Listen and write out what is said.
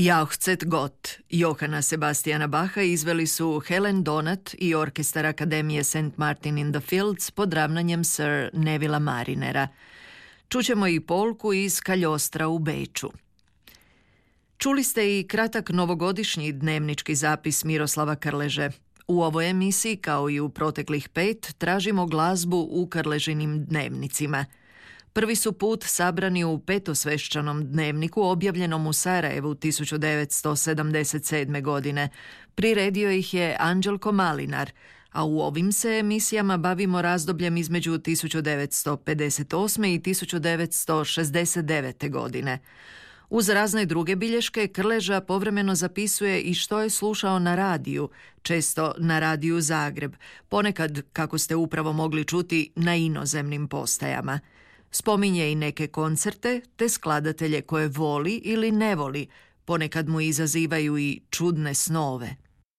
Jauchzet Gott Johana Sebastiana Bacha izveli su Helen Donat i orkestar Akademije St. Martin in the Fields pod ravnanjem Sir Nevilla Marinera. Čućemo i polku iz Kaljostra u Beču. Čuli ste i kratak novogodišnji dnevnički zapis Miroslava Krleže. U ovoj emisiji, kao i u proteklih 5, tražimo glazbu u Krležinim dnevnicima. Prvi su put sabrani u petosvešćanom dnevniku objavljenom u Sarajevu 1977. godine. Priredio ih je Anđelko Malinar, a u ovim se emisijama bavimo razdobljem između 1958. i 1969. godine. Uz razne druge bilješke, Krleža povremeno zapisuje i što je slušao na radiju, često na radiju Zagreb, ponekad, kako ste upravo mogli čuti, na inozemnim postajama. Spominje i neke koncerte te skladatelje koje voli ili ne voli, ponekad mu izazivaju i čudne snove.